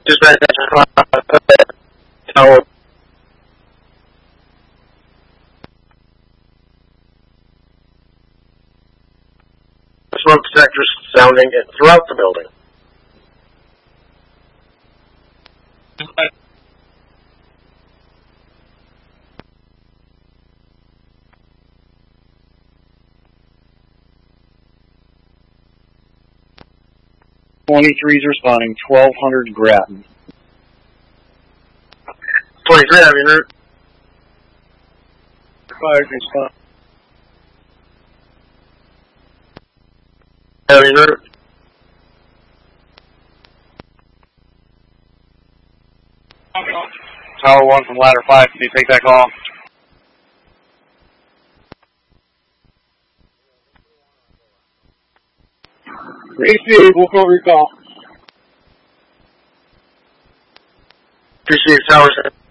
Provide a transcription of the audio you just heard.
Dispatch Tower. Smoke detectors sounding throughout the building. '23's responding, 1200 Grattan. 23, have you route? 5 respond. Have you route? Tower 1 from ladder 5, can you take that call? AC, we'll call recall. Appreciate Tower